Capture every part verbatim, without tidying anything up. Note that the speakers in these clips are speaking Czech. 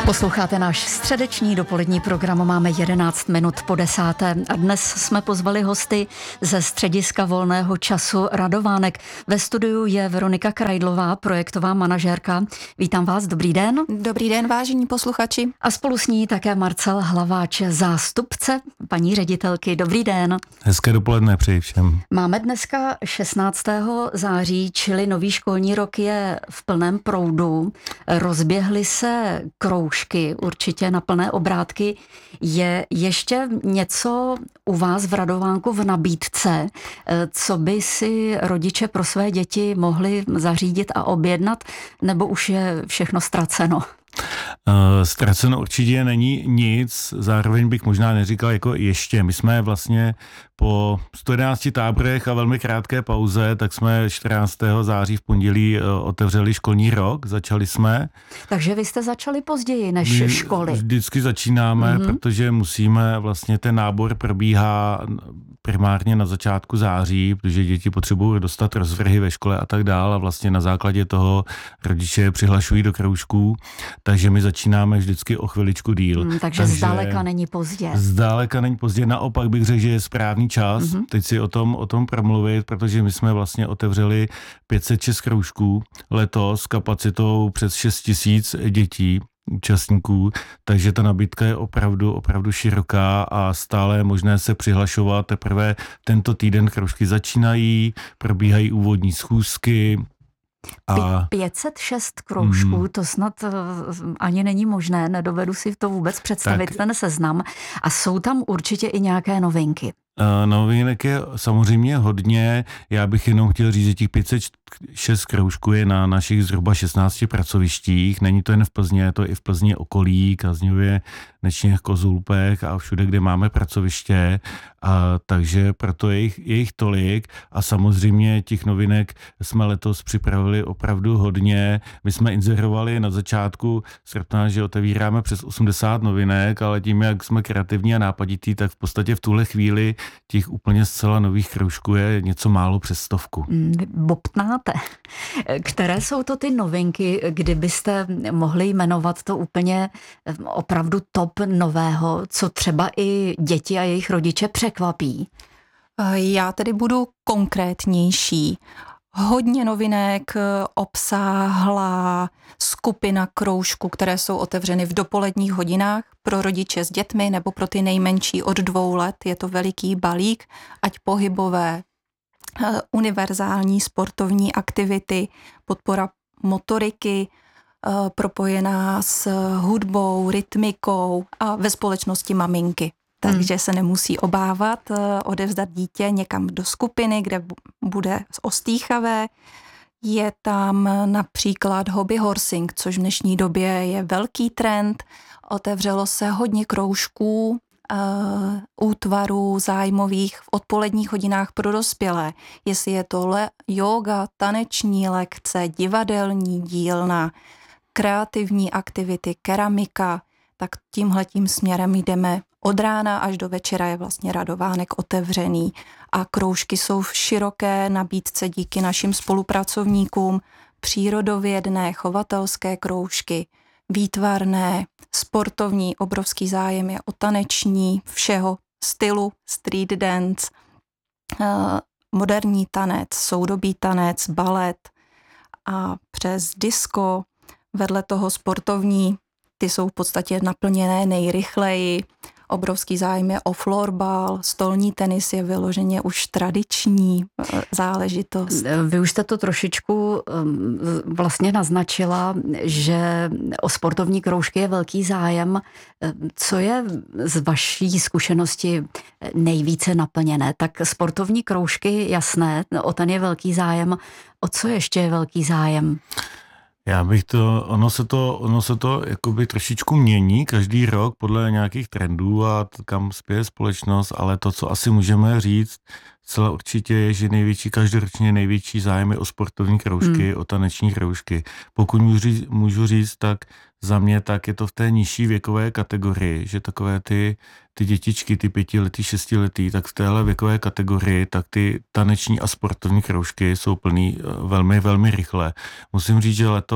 Posloucháte náš středeční dopolední program, máme jedenáct minut po desáté a dnes jsme pozvali hosty ze Střediska volného času Radovánek. Ve studiu je Veronika Krajdlová, projektová manažérka. Vítám vás, dobrý den. Dobrý den, vážení posluchači. A spolu s ní také Marcel Hlaváč, zástupce paní ředitelky. Dobrý den. Hezké dopoledne přeji všem. Máme dneska šestnáctého září, čili nový školní rok je v plném proudu. Rozběhly se kroužky určitě na plné obrátky. Je ještě něco u vás v Radovánku v nabídce, co by si rodiče pro své děti mohli zařídit a objednat, nebo už je všechno ztraceno? Uh, ztraceno určitě není nic, zároveň bych možná neříkal jako ještě. My jsme vlastně po sto jedenácti táborech a velmi krátké pauze, tak jsme čtrnáctého září v pondělí otevřeli školní rok, začali jsme. Takže vy jste začali později než My školy. Vždycky začínáme, mm-hmm. protože musíme, vlastně ten nábor probíhá primárně na začátku září, protože děti potřebují dostat rozvrhy ve škole a tak dále a vlastně na základě toho rodiče přihlašují do kroužků, takže my začínáme vždycky o chviličku díl. Mm, takže, takže zdaleka není pozdě. Zdaleka není pozdě, naopak bych řekl, že je správný čas. Mm-hmm. Teď si o tom, o tom promluvit, protože my jsme vlastně otevřeli pět set šest kroužků letos s kapacitou přes šest tisíc dětí, účastníků, takže ta nabídka je opravdu, opravdu široká a stále je možné se přihlašovat. Teprve tento týden kroužky začínají, probíhají úvodní schůzky. A pět set šest kroužků, mm. to snad ani není možné, nedovedu si to vůbec představit, tak ten seznam. A jsou tam určitě i nějaké novinky. Novinek je samozřejmě hodně, já bych jenom chtěl říct, že těch pět set šest kroužků je na našich zhruba šestnácti pracovištích, není to jen v Plzni, je to i v Plzni okolí, Kazňově, Nečněch, Kozulpech a všude, kde máme pracoviště, a takže proto je jich, je jich tolik a samozřejmě těch novinek jsme letos připravili opravdu hodně. My jsme inzerovali na začátku srpna, že otevíráme přes osmdesát novinek, ale tím, jak jsme kreativní a nápaditý, tak v podstatě v tuhle chvíli těch úplně zcela nových kroužků je něco málo přes stovku. Bobtnáte. Které jsou to ty novinky, kdybyste mohli jmenovat to úplně opravdu top nového, co třeba i děti a jejich rodiče překvapí? Já tedy budu konkrétnější. Hodně novinek obsáhla skupina kroužků, které jsou otevřeny v dopoledních hodinách pro rodiče s dětmi nebo pro ty nejmenší od dvou let. Je to veliký balík, ať pohybové, univerzální sportovní aktivity, podpora motoriky, propojená s hudbou, rytmikou a ve společnosti maminky. Takže hmm. se nemusí obávat odevzdat dítě někam do skupiny, kde bude ostýchavé. Je tam například hobby horsing, což v dnešní době je velký trend. Otevřelo se hodně kroužků, uh, útvarů zájmových v odpoledních hodinách pro dospělé. Jestli je to le- yoga, taneční lekce, divadelní dílna, kreativní aktivity, keramika, tak tímhletím směrem jdeme. Od rána až do večera je vlastně Radovánek otevřený a kroužky jsou v široké nabídce díky našim spolupracovníkům, přírodovědné, chovatelské kroužky, výtvarné, sportovní, obrovský zájem je o taneční, všeho stylu, street dance, moderní tanec, soudobý tanec, balet a přes disco, vedle toho sportovní, ty jsou v podstatě naplněné nejrychleji. Obrovský zájem je o florbal, stolní tenis je vyloženě už tradiční záležitost. Vy už jste to trošičku vlastně naznačila, že o sportovní kroužky je velký zájem. Co je z vaší zkušenosti nejvíce naplněné? Tak sportovní kroužky, jasné, o ten je velký zájem. O co ještě je velký zájem? Já bych to, ono se to, ono se to jakoby trošičku mění každý rok podle nějakých trendů a kam spěje společnost, ale to, co asi můžeme říct, celé určitě je, že největší, každoročně největší zájem je o sportovní kroužky, hmm. o taneční kroužky. Pokud můžu říct, můžu říct, tak za mě tak je to v té nižší věkové kategorii, že takové ty, ty dětičky, ty pětiletý, šestiletý, tak v téhle věkové kategorii, tak ty taneční a sportovní kroužky jsou plný velmi, velmi rychle. Musím říct, že letos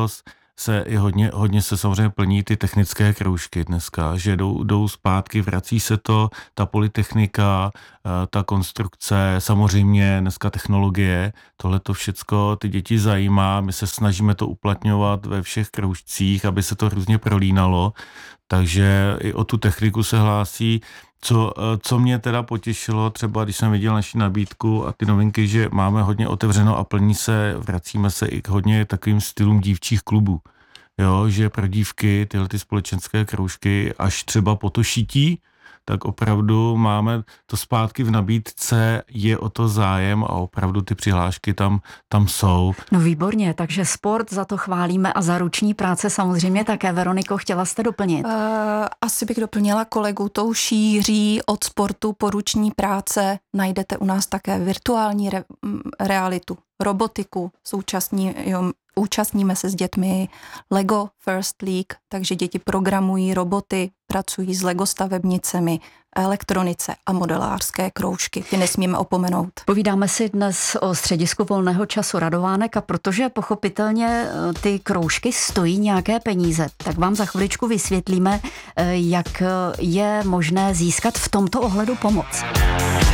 se i hodně, hodně se samozřejmě plní ty technické kroužky dneska, že jdou, jdou zpátky, vrací se to, ta polytechnika, ta konstrukce, samozřejmě dneska technologie, tohle to všecko ty děti zajímá, my se snažíme to uplatňovat ve všech kroužcích, aby se to různě prolínalo, takže i o tu techniku se hlásí. Co, co mě teda potěšilo, třeba když jsem viděl naši nabídku a ty novinky, že máme hodně otevřeno a plní se, vracíme se i k hodně takovým stylům dívčích klubů. Jo, že pro dívky tyhle ty společenské kroužky až třeba po to šití, tak opravdu máme to zpátky v nabídce, je o to zájem a opravdu ty přihlášky tam, tam jsou. No výborně, takže sport za to chválíme a za ruční práce samozřejmě také. Veroniko, chtěla jste doplnit? Uh, asi bych doplnila kolegu, tou šíří od sportu po ruční práce najdete u nás také virtuální re, realitu, robotiku, současní, jo, účastníme se s dětmi Lego First League, takže děti programují roboty, pracují s Lego stavebnicemi, elektronice a modelářské kroužky. Ty nesmíme opomenout. Povídáme si dnes o středisku volného času Radovánek a protože pochopitelně ty kroužky stojí nějaké peníze, tak vám za chviličku vysvětlíme, jak je možné získat v tomto ohledu pomoc.